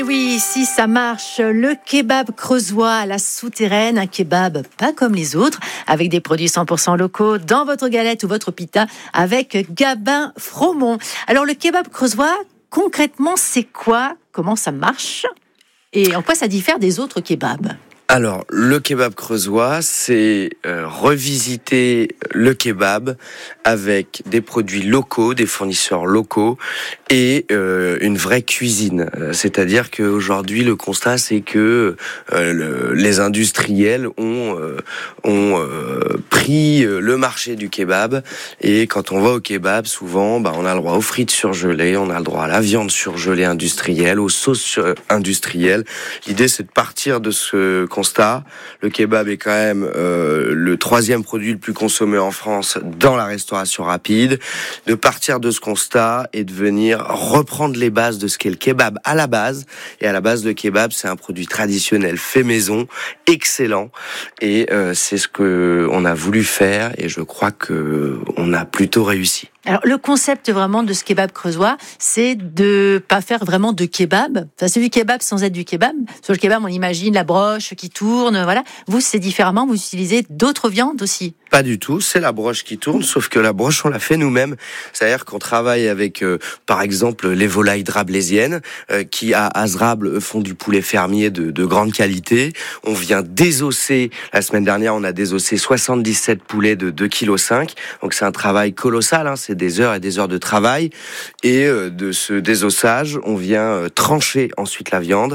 Oui, si ça marche, le kebab creusois à la souterraine, un kebab pas comme les autres, avec des produits 100% locaux dans votre galette ou votre pita avec Gabin Fromont. Alors le kebab creusois, concrètement, c'est quoi? Comment ça marche? Et en quoi ça diffère des autres kebabs? Alors, le kebab creusois, c'est revisiter le kebab avec des produits locaux, des fournisseurs locaux et une vraie cuisine. C'est-à-dire qu'aujourd'hui, le constat, c'est que les industriels ont pris le marché du kebab. Et quand on va au kebab, souvent, on a le droit aux frites surgelées, on a le droit à la viande surgelée industrielle, aux sauces industrielles. L'idée, c'est de partir de ce constat. Le kebab est quand même le troisième produit le plus consommé en France dans la restauration rapide. De partir de ce constat et de venir reprendre les bases de ce qu'est le kebab à la base. Et à la base, le kebab, c'est un produit traditionnel fait maison, excellent. Et c'est ce que on a voulu faire. Et je crois que on a plutôt réussi. Alors, le concept vraiment de ce kebab creusois, c'est de pas faire vraiment de kebab. Enfin, c'est du kebab sans être du kebab. Sur le kebab, on imagine la broche qui tourne, voilà. Vous, c'est différemment, vous utilisez d'autres viandes aussi. Pas du tout, c'est la broche qui tourne, sauf que la broche, on l'a fait nous-mêmes. C'est-à-dire qu'on travaille avec, par exemple, les volailles drablésiennes, qui à Azrable font du poulet fermier de grande qualité. On vient désosser, la semaine dernière, on a désossé 77 poulets de 2,5 kg. Donc c'est un travail colossal, hein, c'est des heures et des heures de travail. Et de ce désossage, on vient trancher ensuite la viande.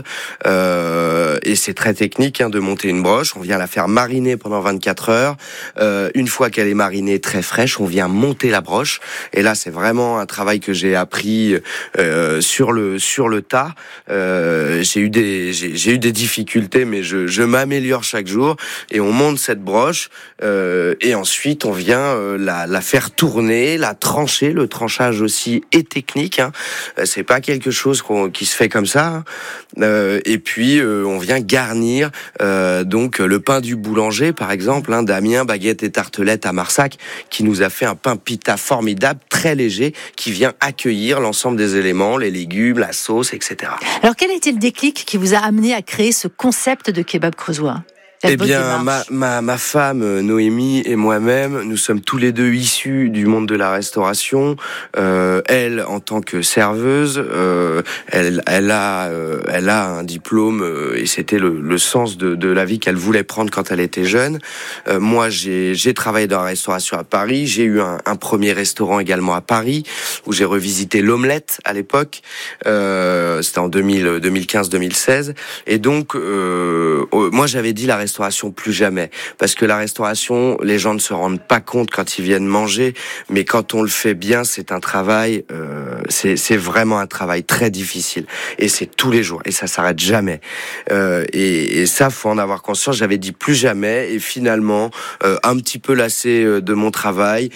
Et c'est très technique de monter une broche. On vient la faire mariner pendant 24 heures. Une fois qu'elle est marinée très fraîche, on vient monter la broche. Et là, c'est vraiment un travail que j'ai appris sur le tas. J'ai eu des difficultés, mais je m'améliore chaque jour. Et on monte cette broche. Et ensuite, on vient la faire tourner, la trancher. Le tranchage aussi est technique. C'est pas quelque chose qui se fait comme ça. Et puis, on vient garnir donc le pain du boulanger, par exemple, Damien Baguette et Tartelette à Marsac, qui nous a fait un pain pita formidable, très léger, qui vient accueillir l'ensemble des éléments, les légumes, la sauce, etc. Alors, quel a été le déclic qui vous a amené à créer ce concept de kebab creusois ? Eh bien, ma femme Noémie et moi-même, nous sommes tous les deux issus du monde de la restauration. Elle, en tant que serveuse, elle a un diplôme et c'était le sens de la vie qu'elle voulait prendre quand elle était jeune. Moi, j'ai travaillé dans la restauration à Paris. J'ai eu un premier restaurant également à Paris où j'ai revisité l'omelette à l'époque. C'était en 2015-2016. Et donc, moi, j'avais dit la restauration plus jamais, parce que la restauration, les gens ne se rendent pas compte quand ils viennent manger, mais quand on le fait bien, c'est un travail, c'est vraiment un travail très difficile, et c'est tous les jours, et ça s'arrête jamais. Et ça, faut en avoir conscience. J'avais dit plus jamais, et finalement, un petit peu lassé de mon travail,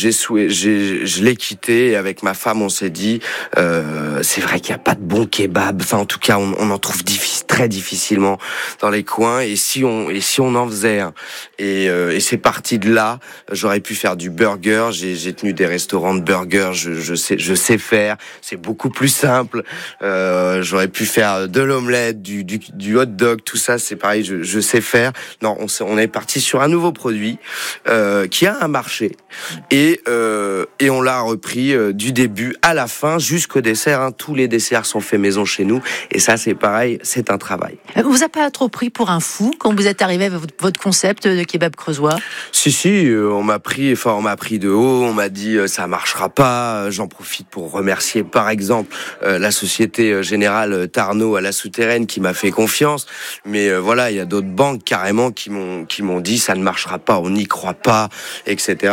je l'ai quitté, et avec ma femme, on s'est dit, c'est vrai qu'il n'y a pas de bon kebab. Enfin, en tout cas, on en trouve très difficilement dans les coins, et si on en faisait un, et c'est parti de là. J'aurais pu faire du burger. J'ai tenu des restaurants de burgers. Je sais faire. C'est beaucoup plus simple. J'aurais pu faire de l'omelette, du hot dog, tout ça. C'est pareil. Je sais faire. Non, on est parti sur un nouveau produit qui a un marché, et on l'a repris du début à la fin jusqu'au dessert. Tous les desserts sont faits maison chez nous, et ça, c'est pareil. C'est un travail. Vous avez pas trop pris pour un fou quand vous êtes arrivé avec votre concept de kebab creusois? Si, on m'a pris de haut, on m'a dit ça marchera pas. J'en profite pour remercier par exemple la Société Générale Tarnot à la Souterraine qui m'a fait confiance. Mais voilà, il y a d'autres banques carrément qui m'ont dit ça ne marchera pas, on n'y croit pas, etc.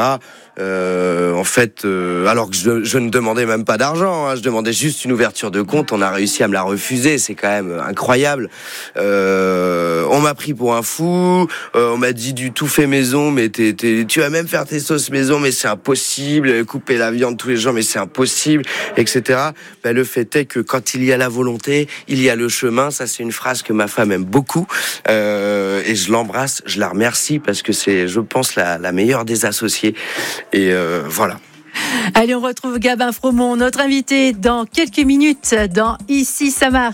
En fait, alors que je ne demandais même pas d'argent, je demandais juste une ouverture de compte. On a réussi à me la refuser, c'est quand même incroyable. On m'a pris pour un fou, on m'a dit du tout fait maison, mais tu vas même faire tes sauces maison, mais c'est impossible, couper la viande tous les jours, mais c'est impossible, etc. Le fait est que quand il y a la volonté, il y a le chemin. Ça, c'est une phrase que ma femme aime beaucoup, et je l'embrasse, je la remercie parce que c'est, je pense, la meilleure des associées. Et voilà. Allez, on retrouve Gabin Fromont, notre invité, dans quelques minutes dans Ici ça marche.